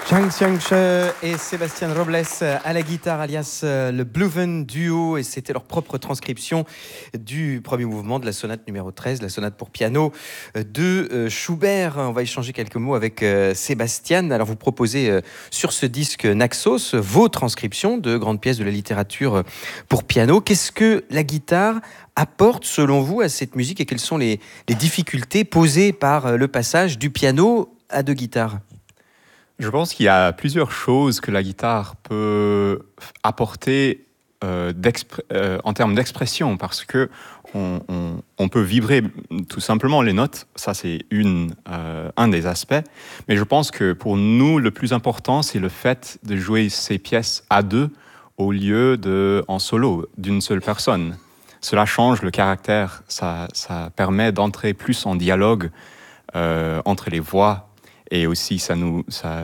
Zhang Xiangche et Sébastien Robles à la guitare, alias le Bluven Duo, et c'était leur propre transcription du premier mouvement de la sonate numéro 13, la sonate pour piano de Schubert. On va échanger quelques mots avec Sébastien. Alors vous proposez sur ce disque Naxos vos transcriptions de grandes pièces de la littérature pour piano. Qu'est-ce que la guitare apporte selon vous à cette musique et quelles sont les difficultés posées par le passage du piano à deux guitares ? Je pense qu'il y a plusieurs choses que la guitare peut apporter en termes d'expression, parce que on peut vibrer tout simplement les notes. Ça, c'est un des aspects. Mais je pense que pour nous, le plus important, c'est le fait de jouer ces pièces à deux au lieu en solo, d'une seule personne. Cela change le caractère. Ça permet d'entrer plus en dialogue entre les voix. Et aussi, ça nous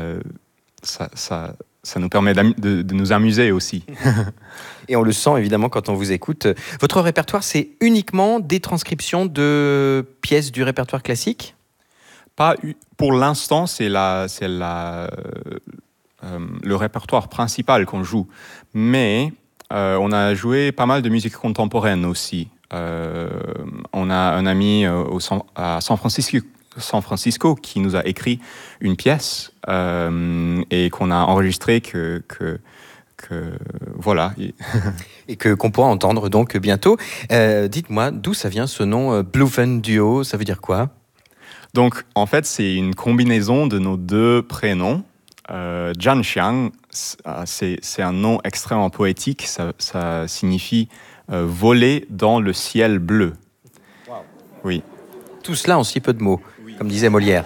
permet de nous amuser aussi. Et on le sent évidemment quand on vous écoute. Votre répertoire, c'est uniquement des transcriptions de pièces du répertoire classique ? Pour l'instant, c'est le répertoire principal qu'on joue. Mais on a joué pas mal de musique contemporaine aussi. On a un ami à San Francisco qui nous a écrit une pièce et qu'on a enregistré que voilà. Et qu'on pourra entendre donc bientôt. Dites-moi, d'où ça vient ce nom Bluven Duo ? Ça veut dire quoi ? Donc, en fait, c'est une combinaison de nos deux prénoms. Zhang Xiang, c'est un nom extrêmement poétique. Ça signifie voler dans le ciel bleu. Wow. Oui. Tout cela en si peu de mots, comme disait Molière.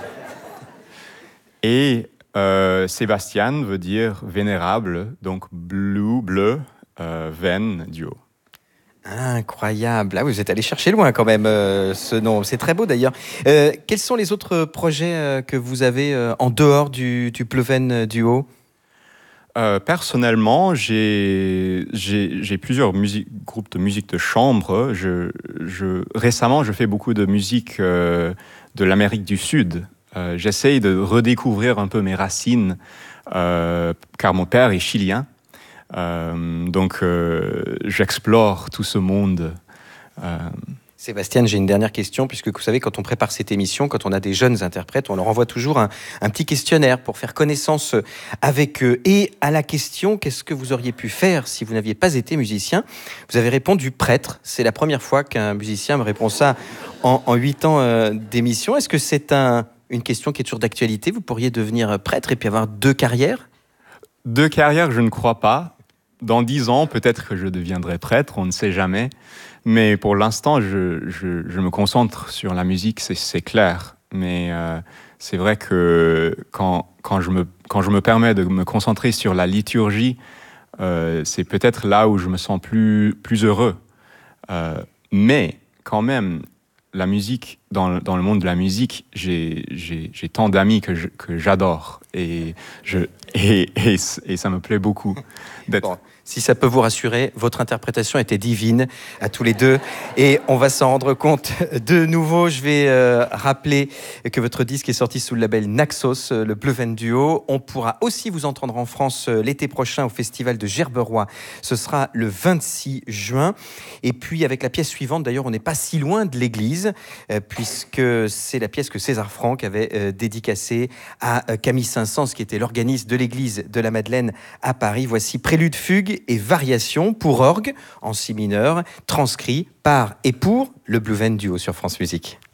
Et Sébastien veut dire vénérable, donc bleu, Ven, duo. Incroyable. Ah, vous êtes allé chercher loin quand même ce nom. C'est très beau d'ailleurs. Quels sont les autres projets que vous avez en dehors du Bluven Duo ? Personnellement, j'ai plusieurs groupes de musique de chambre. Récemment, je fais beaucoup de musique de l'Amérique du Sud. J'essaye de redécouvrir un peu mes racines, car mon père est chilien. Donc, j'explore tout ce monde. Sébastien, j'ai une dernière question, puisque vous savez, quand on prépare cette émission, quand on a des jeunes interprètes, on leur envoie toujours un petit questionnaire pour faire connaissance avec eux. Et à la question, qu'est-ce que vous auriez pu faire si vous n'aviez pas été musicien ? Vous avez répondu prêtre. C'est la première fois qu'un musicien me répond ça en 8 ans d'émission. Est-ce que c'est une question qui est toujours d'actualité ? Vous pourriez devenir prêtre et puis avoir 2 carrières ? 2 carrières, je ne crois pas. Dans 10 ans, peut-être que je deviendrai prêtre, on ne sait jamais. Mais pour l'instant, je me concentre sur la musique, c'est clair. Mais c'est vrai que quand je me permets de me concentrer sur la liturgie, c'est peut-être là où je me sens plus heureux. Mais quand même, la musique, dans le monde de la musique, j'ai tant d'amis que j'adore. Et ça me plaît beaucoup d'être... Bon, si ça peut vous rassurer, votre interprétation était divine à tous les deux et on va s'en rendre compte de nouveau. Je vais rappeler que votre disque est sorti sous le label Naxos, le Bluven Duo. On pourra aussi vous entendre en France l'été prochain au festival de Gerberoy. Ce sera le 26 juin. Et puis avec la pièce suivante, d'ailleurs, on n'est pas si loin de l'église puisque c'est la pièce que César Franck avait dédicacée à Camille Saint-Saëns, qui était l'organiste de l'église de la Madeleine à Paris. Voici Prélude, fugue et variation pour orgue en si mineur, transcrit par et pour le Bluven Duo sur France Musique.